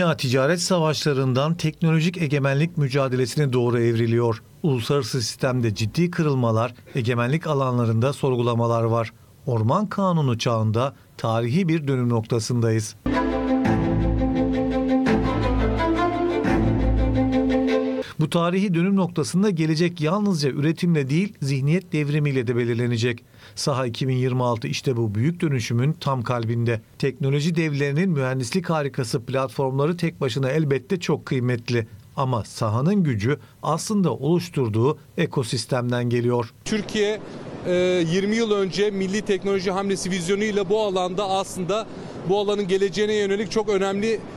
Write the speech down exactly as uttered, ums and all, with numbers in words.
dünya ticaret savaşlarından teknolojik egemenlik mücadelesine doğru evriliyor. Uluslararası sistemde ciddi kırılmalar, egemenlik alanlarında sorgulamalar var. Orman Kanunu çağında tarihi bir dönüm noktasındayız. Bu tarihi dönüm noktasında gelecek yalnızca üretimle değil, zihniyet devrimiyle de belirlenecek. Saha iki bin yirmi altı işte bu büyük dönüşümün tam kalbinde. Teknoloji devlerinin mühendislik harikası platformları tek başına elbette çok kıymetli. Ama sahanın gücü aslında oluşturduğu ekosistemden geliyor. Türkiye yirmi yıl önce milli teknoloji hamlesi vizyonuyla bu alanda aslında bu alanın geleceğine yönelik çok önemli